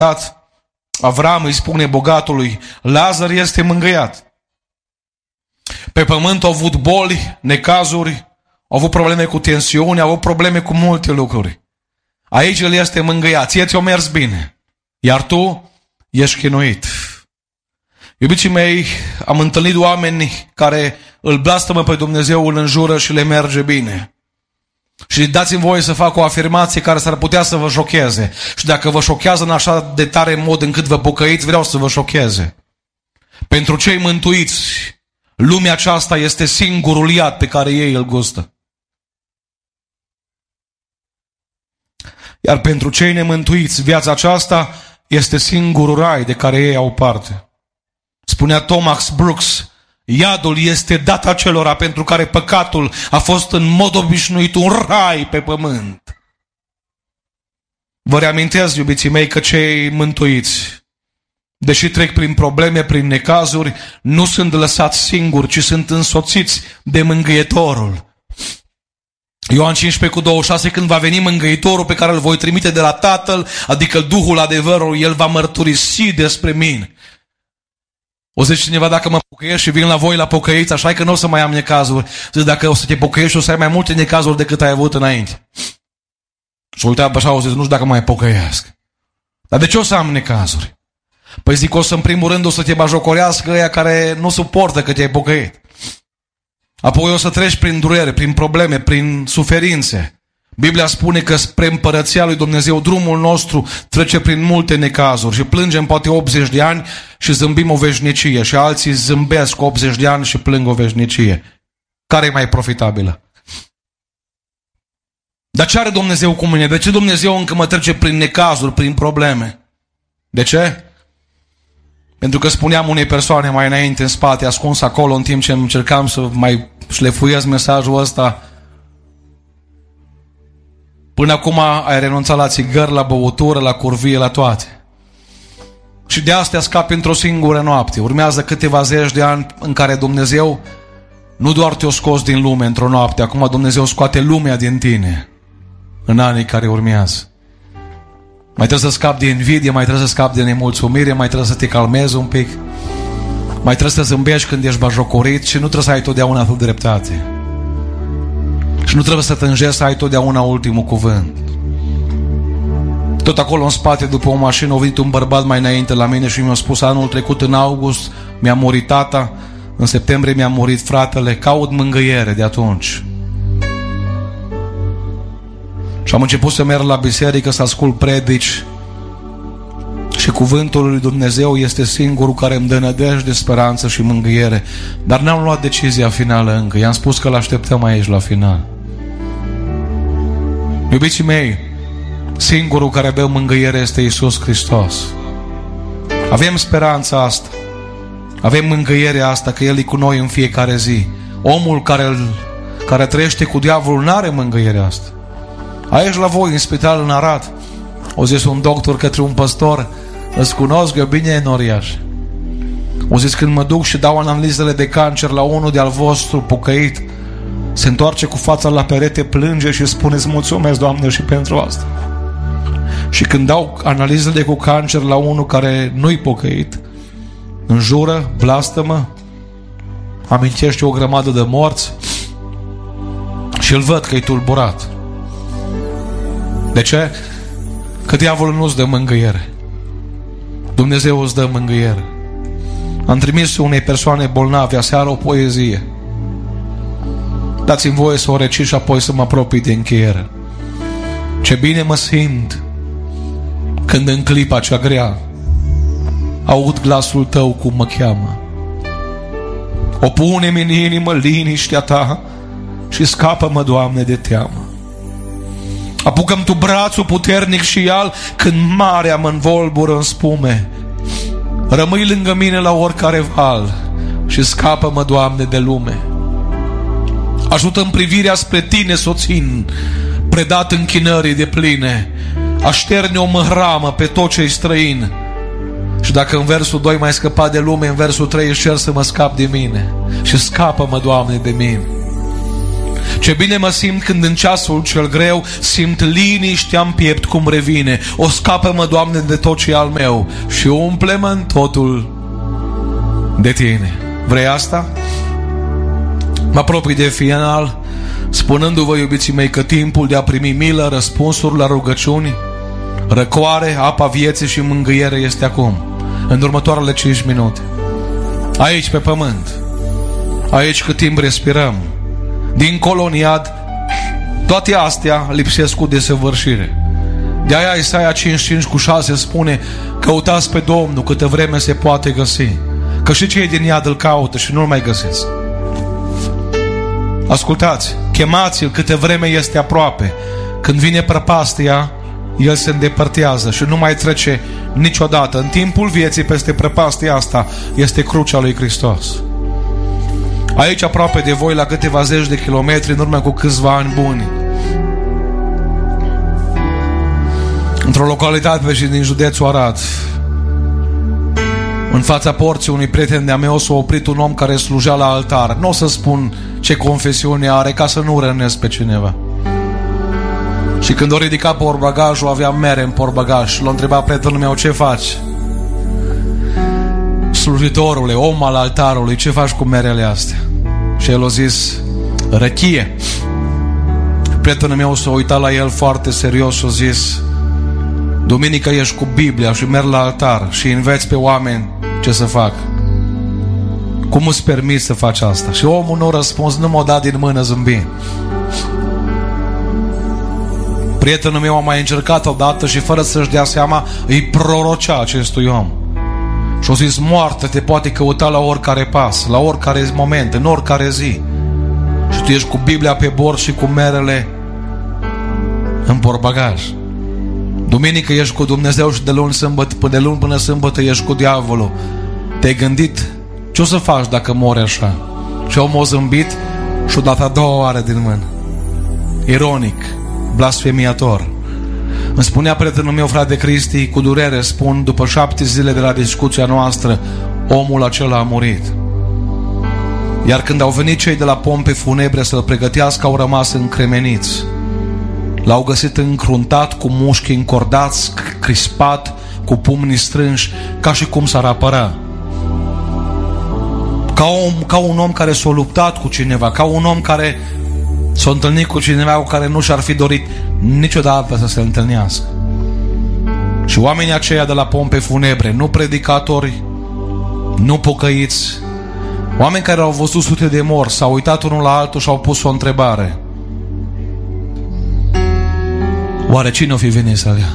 Avram îi spune bogatului, Lazar este mângâiat. Pe pământ au avut boli, necazuri, au avut probleme cu tensiune, au avut probleme cu multe lucruri. Aici el este mângâiat, ție ți-o mers bine, iar tu ești chinuit. Iubiții mei, am întâlnit oameni care îl blastămă pe Dumnezeu, îl înjură și le merge bine. Și dați-mi voie să fac o afirmație care s-ar putea să vă șocheze. Și dacă vă șochează în așa de tare mod încât vă pocăiți, vreau să vă șocheze. Pentru cei mântuiți, lumea aceasta este singurul iad pe care ei îl gustă. Iar pentru cei nemântuiți, viața aceasta este singurul rai de care ei au parte. Spunea Thomas Brooks, iadul este dat acelora pentru care păcatul a fost în mod obișnuit un rai pe pământ. Vă reamintesc, iubiții mei, că cei mântuiți, deși trec prin probleme, prin necazuri, nu sunt lăsați singuri, ci sunt însoțiți de Mângâietorul. Ioan 15:26, când va veni Mângâietorul pe care îl voi trimite de la Tatăl, adică Duhul adevărului, El va mărturisi despre mine. O zice cineva, dacă mă pocăiesc și vin la voi la pocăiți, așa că nu o să mai am necazuri. Zice, dacă o să te pocăiești, o să ai mai multe necazuri decât ai avut înainte. Și uitea așa, o zice, nu știu dacă mai pocăiesc. Dar de ce o să am necazuri? Păi zic, o să în primul rând o să te bajocorească ăia care nu suportă că te-ai pocăit. Apoi o să treci prin durere, prin probleme, prin suferințe. Biblia spune că spre împărăția lui Dumnezeu drumul nostru trece prin multe necazuri și plângem poate 80 de ani și zâmbim o veșnicie și alții zâmbesc 80 de ani și plâng o veșnicie. Care e mai profitabilă? Dar ce are Dumnezeu cu mine? De ce Dumnezeu încă mă trece prin necazuri, prin probleme? De ce? Pentru că spuneam unei persoane mai înainte în spate, ascuns acolo în timp ce încercam să mai șlefuiesc mesajul ăsta, până acum ai renunțat la țigări, la băutură, la curvie, la toate. Și de astea scapi într-o singură noapte. Urmează câteva zeci de ani în care Dumnezeu nu doar te-o scos din lume într-o noapte, acum Dumnezeu scoate lumea din tine în anii care urmează. Mai trebuie să scapi de invidie, mai trebuie să scapi de nemulțumire, mai trebuie să te calmezi un pic, mai trebuie să zâmbești când ești bajocorit și nu trebuie să ai totdeauna tu dreptate. Și nu trebuie să tânjești să ai totdeauna ultimul cuvânt. Tot acolo în spate, după o mașină, a venit un bărbat mai înainte la mine și mi-a spus, anul trecut în august mi-a murit tata, în septembrie mi-a murit fratele, caut mângâiere de atunci. Și am început să merg la biserică, să ascult predici și cuvântul lui Dumnezeu este singurul care îmi dă nădejde, speranță și mângâiere. Dar n-am luat decizia finală încă. I-am spus că l-așteptăm aici la final. Iubiții mei, singurul care dă mângâiere este Iisus Hristos. Avem speranța asta. Avem mângâierea asta, că El e cu noi în fiecare zi. Omul care trăiește cu diavolul n-are mângâierea asta. Aici la voi, în spital în Arad, o zis un doctor către un păstor, îți cunosc eu bine enoriaș. O zis, când mă duc și dau analizele de cancer la unul de-al vostru pocăit, se întoarce cu fața la perete, plânge și spune, îți mulțumesc, Doamne, și pentru asta. Și când dau analizele cu cancer la unul care nu-i pocăit, înjură, blastămă, amintește o grămadă de morți și îl văd că e tulburat. De ce? Că diavolul nu îți dă mângâiere. Dumnezeu îți dă mângâiere. Am trimis unei persoane bolnave aseară o poezie. Dați-mi voie să o recit și apoi să mă apropii de încheiere. Ce bine mă simt când în clipa cea grea aud glasul tău cum mă cheamă. O pune-mi în inimă liniștea ta și scapă-mă, Doamne, de teamă. Apucă-mi tu brațul puternic și ial când marea mă învolbură în spume. Rămâi lângă mine la oricare val și scapă-mă, Doamne, de lume. Ajută-mi privirea spre Tine să o țin, predat închinării de pline. Așterne o măhramă pe tot ce-i străin. Și dacă în versul 2 m-ai scăpat de lume, în versul 3 își cer să mă scap de mine. Și scapă-mă, Doamne, de mine. Ce bine mă simt când în ceasul cel greu simt liniștea în piept cum revine. O scapă-mă, Doamne, de tot ce e al meu și umple-mă în totul de Tine. Vrei asta? Mă apropii de final, spunându-vă, iubiții mei, că timpul de a primi milă, răspunsuri la rugăciuni, răcoare, apa vieții și mângâiere este acum, în următoarele 5 minute. Aici pe pământ, aici cât timp respirăm, dincolo în iad, toate astea lipsesc cu desăvârșire. De-aia Isaia 55:6 spune: căutați pe Domnul câtă vreme se poate găsi, că și cei din iad îl caută și nu-l mai găsesc. Ascultați, chemați-l câtă vreme este aproape. Când vine prăpastia, el se îndepărtează și nu mai trece niciodată. În timpul vieții, peste prăpastia asta este crucea lui Hristos. Aici, aproape de voi, la câteva zeci de kilometri, în urmă cu câțiva ani buni, într-o localitate din județul Arad, în fața porții unui prieten de-a meu s-a oprit un om care slujea la altar. Nu o să spun ce confesiune are, ca să nu rănesc pe cineva. Și când o ridica portbagajul, avea mere în portbagaj și l-a întrebat prietenul meu: ce faci? Slujitorule, om al altarului, ce faci cu merele astea? Și el a zis: răchie. Prietenul meu s-a uitat la el foarte serios și a zis: duminică ești cu Biblia și mergi la altar și înveți pe oameni ce să fac. Cum îți permiți să faci asta? Și omul nu a răspuns, nu m-a dat din mână zâmbind. Prietenul meu a mai încercat odată și fără să-și dea seama îi prorocea acestui om. Și a zis: moartea te poate căuta la oricare pas, la oricare moment, în oricare zi. Și tu ești cu Biblia pe bord și cu merele în portbagaj. Duminică ești cu Dumnezeu și de luni până sâmbătă ești cu diavolul. Te-ai gândit ce o să faci dacă mori așa? Și omul a zâmbit și o dat a doua oară din mână. Ironic, blasfemiator. Îmi spunea prietenul meu, frate Cristi, cu durere spun, după 7 zile de la discuția noastră, omul acela a murit. Iar când au venit cei de la pompe funebre să-l pregătească, au rămas încremeniți. L-au găsit încruntat, cu mușchi încordați, crispat, cu pumnii strânși, ca și cum s-ar apăra. Ca un om care s-a luptat cu cineva, ca un om care s-a întâlnit cu cineva cu care nu și-ar fi dorit niciodată să se întâlnească. Și oamenii aceia de la pompe funebre, nu predicatori, nu pocăiți, oameni care au văzut sute de morți, s-au uitat unul la altul și au pus o întrebare: oare cine o fi venit să-l ia?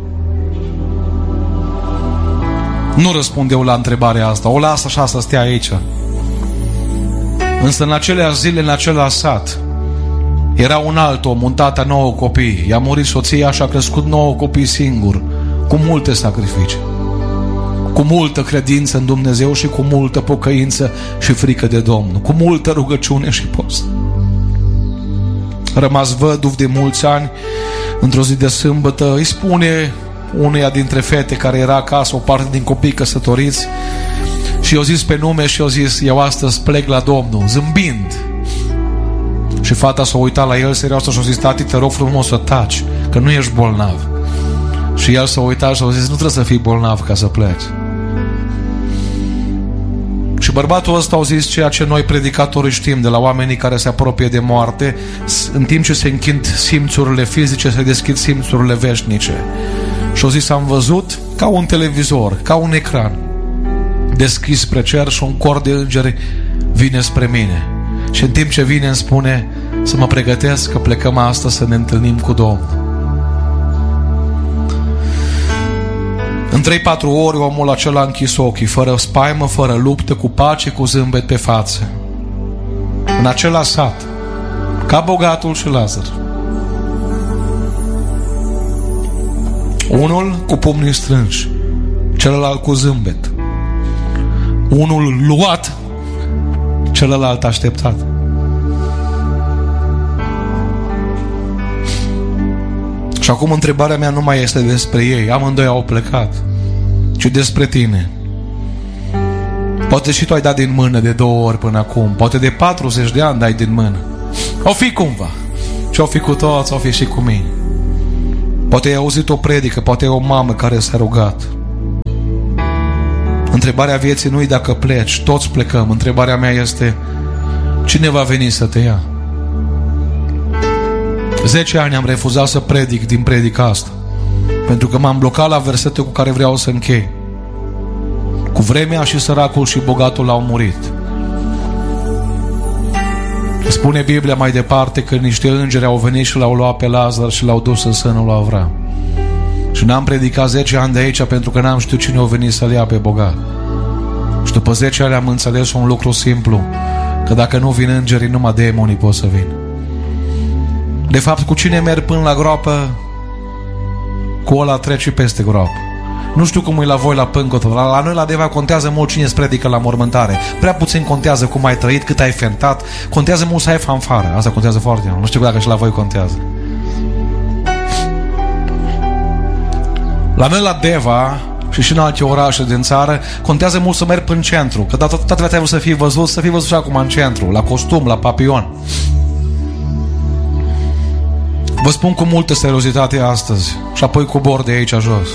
Nu răspundeau la întrebarea asta, o lasă așa să stea aici. Însă în aceleași zile, în același sat, era un alt om, un tată, 9 copii. I-a murit soția și a crescut 9 copii singur, cu multe sacrificii, cu multă credință în Dumnezeu și cu multă pocăință și frică de Domnul, cu multă rugăciune și post. Rămas văduv de mulți ani, într-o zi de sâmbătă îi spune uneia dintre fete care era acasă, o parte din copii căsătoriți, și i-a zis pe nume și i-a zis: eu astăzi plec la Domnul, zâmbind. Și fata s-a uitat la el serios și a zis: tati, te rog frumos să taci, că nu ești bolnav. Și el s-a uitat și a zis: nu trebuie să fii bolnav ca să pleci. Și bărbatul ăsta a zis ceea ce noi predicatorii știm de la oamenii care se apropie de moarte: în timp ce se închid simțurile fizice, se deschid simțurile veșnice. Și a zis: am văzut ca un televizor, ca un ecran deschis spre cer și un cor de îngeri vine spre mine. Și în timp ce vine îmi spune să mă pregătesc că plecăm astăzi să ne întâlnim cu Domnul. În 3-4 ori omul acela a închis ochii, fără spaimă, fără luptă, cu pace, cu zâmbet pe față. În acela sat, ca bogatul și Lazar. Unul cu pumnii strânși, celălalt cu zâmbet. Unul luat, celălalt așteptat. Și acum întrebarea mea nu mai este despre ei, amândoi au plecat, ci despre tine. Poate și tu ai dat din mână de 2 ori până acum, poate de 40 de ani dai din mână. O fi cumva. Ce-o fi cu toți, o fi și cu mine. Poate ai auzit o predică, poate e o mamă care s-a rugat. Întrebarea vieții nu e dacă pleci, toți plecăm. Întrebarea mea este, cine va veni să te ia? 10 ani am refuzat să predic din predica asta, pentru că m-am blocat la versetul cu care vreau să închei. Cu vremea și săracul și bogatul au murit. Spune Biblia mai departe că niște îngeri au venit și l-au luat pe Lazar și l-au dus în sânul lui Avram. Și n-am predicat 10 ani de aici pentru că n-am știut cine a venit să-l ia pe bogat. Și după 10 ani am înțeles un lucru simplu, că dacă nu vin îngerii, numai demonii pot să vină. De fapt, cu cine merg până la groapă, cu ăla treci peste groapă. Nu știu cum e la voi la Pâncătă. La noi la Deva contează mult cine îți predică la mormântare. Prea puțin contează cum ai trăit, cât ai fentat. Contează mult să ai fanfară. Asta contează foarte mult. Nu știu dacă și la voi contează. La noi la Deva și în alte orașe din țară contează mult să mergi până în centru. Că toată viața ai să fii văzut, să fii văzut și acum în centru. La costum, la papion. Vă spun cu multă seriozitate astăzi și apoi cobor de aici jos.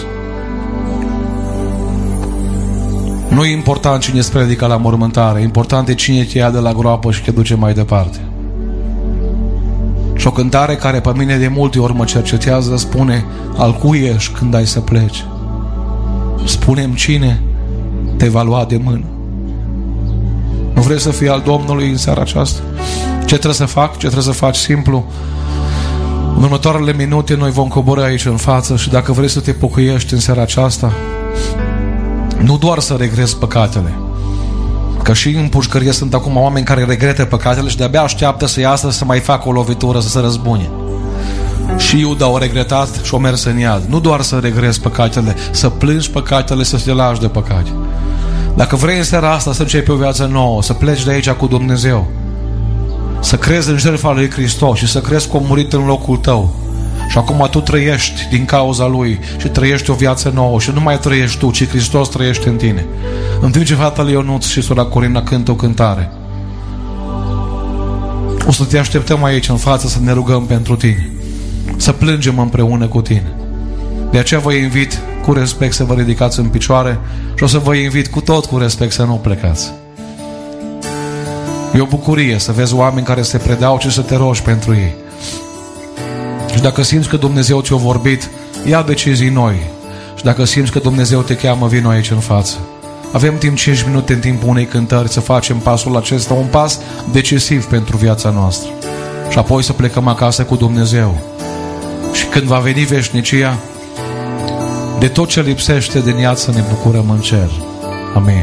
Nu e important cine îți predică la mormântare, important e cine te ia de la groapă și te duce mai departe. Și o cântare care pe mine de multe ori mă cercetează spune: al cui ești când ai să pleci? Spune-mi cine te va lua de mână. Nu vrei să fii al Domnului în seara aceasta? Ce trebuie să fac? Ce trebuie să faci? Simplu. În următoarele minute noi vom coborî aici în față și dacă vrei să te pocăiești în seara aceasta, nu doar să regrezi păcatele, că și în pușcărie sunt acum oameni care regretă păcatele și de-abia așteaptă să iasă să mai facă o lovitură, să se răzbune. Și Iuda au regretat și o mers în iad. Nu doar să regrezi păcatele, să plângi păcatele, să te lași de păcate. Dacă vrei în seara asta să începi o viață nouă, să pleci de aici cu Dumnezeu, să crezi în jertfa lui Hristos și să crezi că a murit în locul tău și acum tu trăiești din cauza Lui și trăiești o viață nouă și nu mai trăiești tu, ci Hristos trăiește în tine. În timp ce fratele Ionuț și sora Corina cântă o cântare, o să te așteptăm aici în față să ne rugăm pentru tine, să plângem împreună cu tine. De aceea vă invit cu respect să vă ridicați în picioare și o să vă invit cu tot cu respect să nu plecați. E o bucurie să vezi oameni care se predau și să te rogi pentru ei. Și dacă simți că Dumnezeu ți-a vorbit, ia decizii noi. Și dacă simți că Dumnezeu te cheamă, vino aici în față. Avem timp 5 minute în timpul unei cântări să facem pasul acesta, un pas decisiv pentru viața noastră. Și apoi să plecăm acasă cu Dumnezeu. Și când va veni veșnicia, de tot ce lipsește din ea să ne bucurăm în cer. Amin.